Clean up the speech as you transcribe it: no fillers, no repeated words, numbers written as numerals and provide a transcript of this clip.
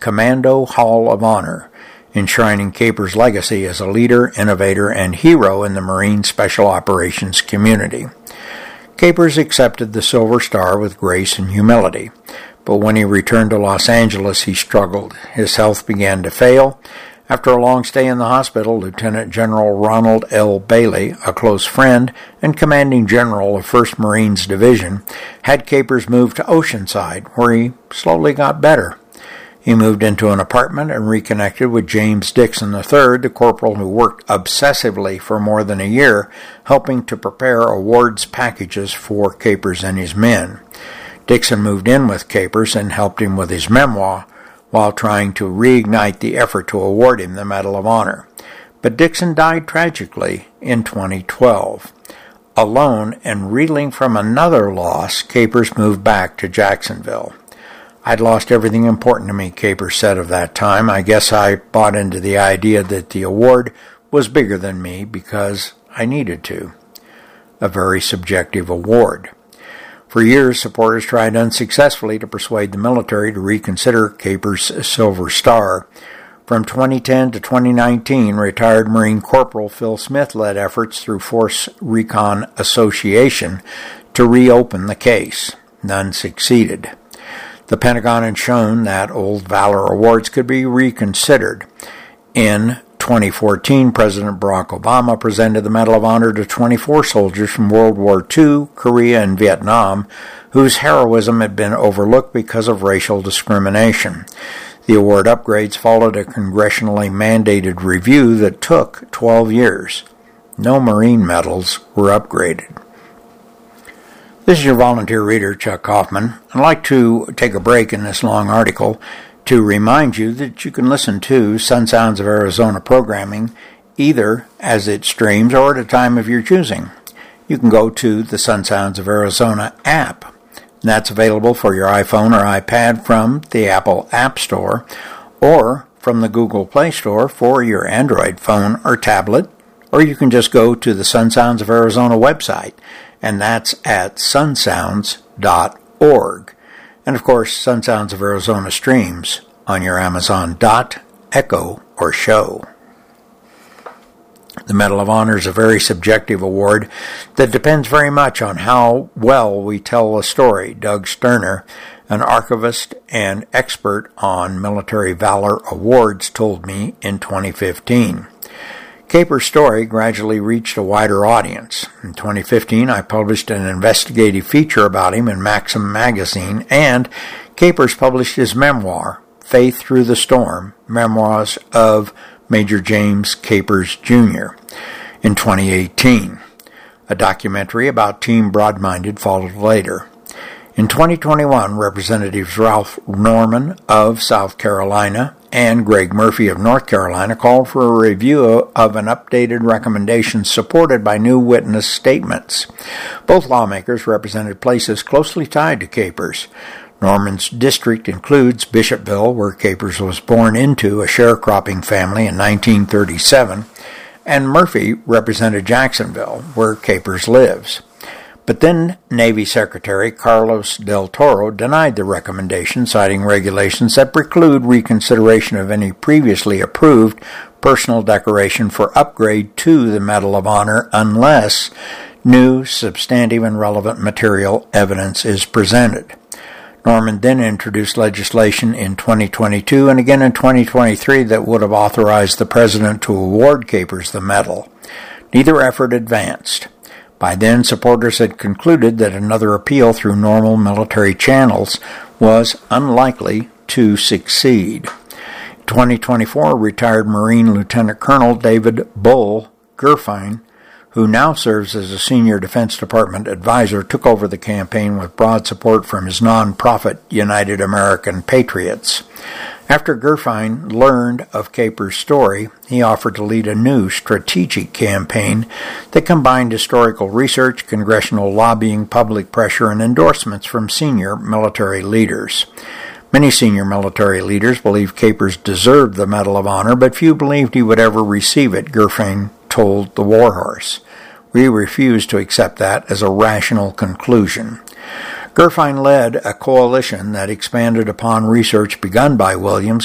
Commando Hall of Honor, enshrining Capers' legacy as a leader, innovator, and hero in the Marine Special Operations community. Capers accepted the Silver Star with grace and humility, but when he returned to Los Angeles, he struggled. His health began to fail. After a long stay in the hospital, Lieutenant General Ronald L. Bailey, a close friend and commanding general of 1st Marines Division, had Capers moved to Oceanside, where he slowly got better. He moved into an apartment and reconnected with James Dixon III, the corporal who worked obsessively for more than a year, helping to prepare awards packages for Capers and his men. Dixon moved in with Capers and helped him with his memoir, while trying to reignite the effort to award him the Medal of Honor. But Dixon died tragically in 2012. Alone and reeling from another loss, Capers moved back to Jacksonville. "I'd lost everything important to me," Capers said of that time. "I guess I bought into the idea that the award was bigger than me because I needed to." A very subjective award. For years, supporters tried unsuccessfully to persuade the military to reconsider Capers' Silver Star. From 2010 to 2019, retired Marine Corporal Phil Smith led efforts through Force Recon Association to reopen the case. None succeeded. The Pentagon had shown that old Valor Awards could be reconsidered. In 2014, President Barack Obama presented the Medal of Honor to 24 soldiers from World War II, Korea, and Vietnam, whose heroism had been overlooked because of racial discrimination. The award upgrades followed a congressionally mandated review that took 12 years. No Marine medals were upgraded. This is your volunteer reader, Chuck Kaufman. I'd like to take a break in this long article to remind you that you can listen to Sun Sounds of Arizona programming either as it streams or at a time of your choosing. You can go to the Sun Sounds of Arizona app. That's available for your iPhone or iPad from the Apple App Store or from the Google Play Store for your Android phone or tablet, or you can just go to the Sun Sounds of Arizona website, and that's at sunsounds.org. And of course, Sun Sounds of Arizona streams on your Amazon Dot, Echo, or Show. The Medal of Honor is a very subjective award that depends very much on how well we tell a story. Doug Sterner, an archivist and expert on military valor awards, told me in 2015. Capers' story gradually reached a wider audience. In 2015, I published an investigative feature about him in Maxim magazine, and Capers published his memoir, Faith Through the Storm, Memoirs of Major James Capers, Jr., in 2018. A documentary about Team Broadminded followed later. In 2021, Representatives Ralph Norman of South Carolina and Greg Murphy of North Carolina called for a review of an updated recommendation supported by new witness statements. Both lawmakers represented places closely tied to Capers. Norman's district includes Bishopville, where Capers was born into a sharecropping family in 1937, and Murphy represented Jacksonville, where Capers lives. But then Navy Secretary Carlos Del Toro denied the recommendation, citing regulations that preclude reconsideration of any previously approved personal decoration for upgrade to the Medal of Honor unless new, substantive, and relevant material evidence is presented. Norman then introduced legislation in 2022 and again in 2023 that would have authorized the President to award Capers the medal. Neither effort advanced. By then, supporters had concluded that another appeal through normal military channels was unlikely to succeed. In 2024, retired Marine Lieutenant Colonel David Bull Gerfine, who now serves as a senior Defense Department advisor, took over the campaign with broad support from his nonprofit United American Patriots. After Gerfine learned of Capers' story, he offered to lead a new strategic campaign that combined historical research, congressional lobbying, public pressure, and endorsements from senior military leaders. Many senior military leaders believed Capers deserved the Medal of Honor, but few believed he would ever receive it, Gerfine told the Warhorse. We refuse to accept that as a rational conclusion. Gerfine led a coalition that expanded upon research begun by Williams,